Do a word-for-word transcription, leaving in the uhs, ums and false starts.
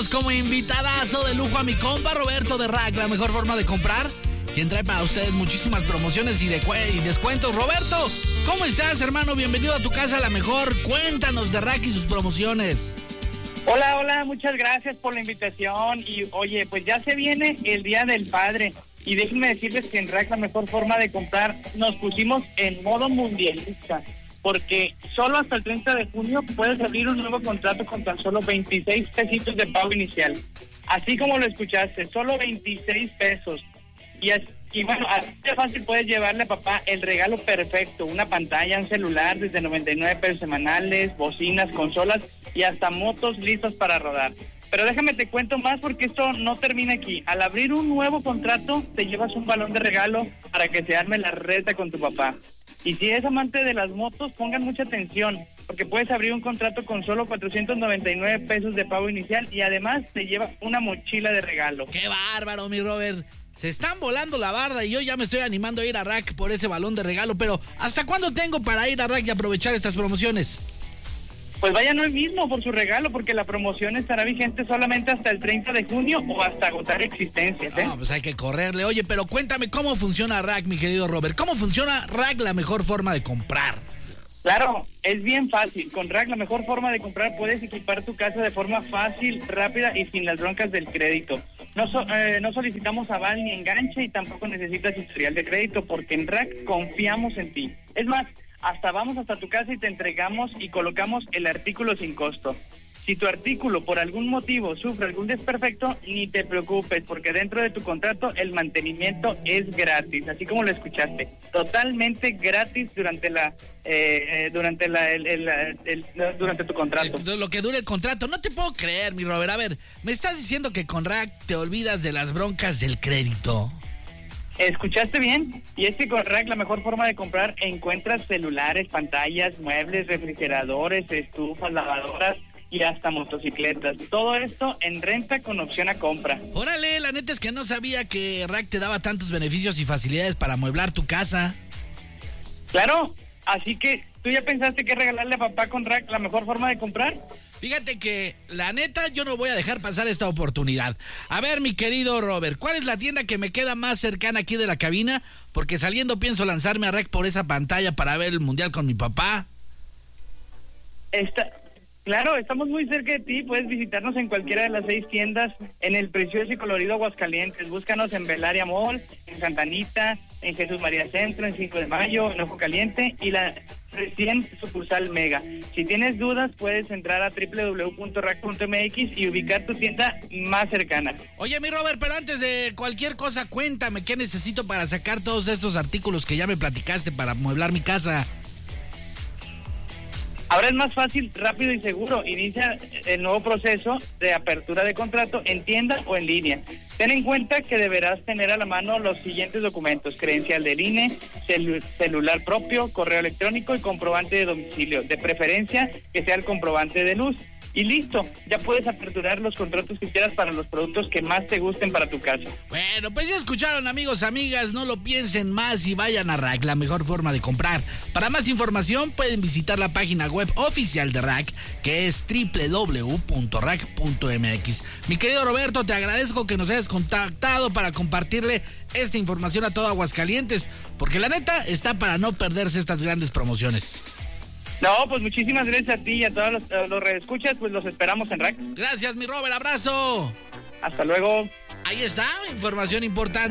tenemos como invitadazo de lujo a mi compa Roberto de Rack, la mejor forma de comprar, quien trae para ustedes muchísimas promociones y, de y descuentos. Roberto, ¿cómo estás, hermano? Bienvenido a tu casa, la mejor. Cuéntanos de Rack y sus promociones. Hola, hola, muchas gracias por la invitación. Y oye, pues ya se viene el Día del Padre. Y déjenme decirles que en Rack, la mejor forma de comprar, nos pusimos en modo mundialista. Porque solo hasta el treinta de junio puedes abrir un nuevo contrato con tan solo veintiséis pesitos de pago inicial. Así como lo escuchaste, solo veintiséis pesos. Y, es, y bueno, así de fácil puedes llevarle a papá el regalo perfecto. Una pantalla, un celular desde noventa y nueve pesos semanales, bocinas, consolas y hasta motos listas para rodar. Pero déjame te cuento más porque esto no termina aquí. Al abrir un nuevo contrato, te llevas un balón de regalo para que se arme la reta con tu papá. Y si es amante de las motos, pongan mucha atención, porque puedes abrir un contrato con solo cuatrocientos noventa y nueve pesos de pago inicial y además te lleva una mochila de regalo. ¡Qué bárbaro, mi Robert! Se están volando la barda y yo ya me estoy animando a ir a Rack por ese balón de regalo, pero ¿hasta cuándo tengo para ir a Rack y aprovechar estas promociones? Pues vayan hoy mismo por su regalo, porque la promoción estará vigente solamente hasta el treinta de junio o hasta agotar existencias, ¿eh? No, pues hay que correrle. Oye, pero cuéntame cómo funciona Rack, mi querido Robert. ¿Cómo funciona Rack, la mejor forma de comprar? Claro, es bien fácil. Con Rack, la mejor forma de comprar, puedes equipar tu casa de forma fácil, rápida y sin las broncas del crédito. No, so, eh, no solicitamos aval ni enganche y tampoco necesitas historial de crédito, porque en Rack confiamos en ti. Es más, hasta vamos hasta tu casa y te entregamos y colocamos el artículo sin costo. Si tu artículo por algún motivo sufre algún desperfecto, ni te preocupes, porque dentro de tu contrato el mantenimiento es gratis, así como lo escuchaste, totalmente gratis durante la eh, eh, durante la el, el, el, el, durante tu contrato. El, lo que dure el contrato. No te puedo creer, mi Robert. A ver, me estás diciendo que con Rack te olvidas de las broncas del crédito. ¿Escuchaste bien? Y es que con Rack, la mejor forma de comprar, encuentras celulares, pantallas, muebles, refrigeradores, estufas, lavadoras y hasta motocicletas. Todo esto en renta con opción a compra. Órale, la neta es que no sabía que Rack te daba tantos beneficios y facilidades para amueblar tu casa. Claro, así que, ¿tú ya pensaste qué regalarle a papá con Rack, la mejor forma de comprar? Fíjate que, la neta, yo no voy a dejar pasar esta oportunidad. A ver, mi querido Robert, ¿cuál es la tienda que me queda más cercana aquí de la cabina? Porque saliendo pienso lanzarme a Rack por esa pantalla para ver el mundial con mi papá. Esta... Claro, estamos muy cerca de ti, puedes visitarnos en cualquiera de las seis tiendas en el precioso y colorido Aguascalientes. Búscanos en Belaria Mall, en Santa Anita, en Jesús María Centro, en cinco de mayo, en Ojo Caliente y la recién sucursal Mega. Si tienes dudas, puedes entrar a doble u doble u doble u punto rack punto m x y ubicar tu tienda más cercana. Oye, mi Robert, pero antes de cualquier cosa, cuéntame qué necesito para sacar todos estos artículos que ya me platicaste para amueblar mi casa. Ahora es más fácil, rápido y seguro. Inicia el nuevo proceso de apertura de contrato en tienda o en línea. Ten en cuenta que deberás tener a la mano los siguientes documentos: credencial del I N E, celu- celular propio, correo electrónico y comprobante de domicilio. De preferencia que sea el comprobante de luz. Y listo, ya puedes aperturar los contratos que quieras para los productos que más te gusten para tu casa. Bueno, pues ya escucharon, amigos, amigas, no lo piensen más y vayan a Rack, la mejor forma de comprar. Para más información pueden visitar la página web oficial de Rack, que es doble u doble u doble u punto rack punto m x. Mi querido Roberto, te agradezco que nos hayas contactado para compartirle esta información a todo Aguascalientes, porque la neta está para no perderse estas grandes promociones. No, pues muchísimas gracias a ti y a todos los, uh, los reescuchas, pues los esperamos en Rack. Gracias, mi Robert, abrazo. Hasta luego. Ahí está, información importante.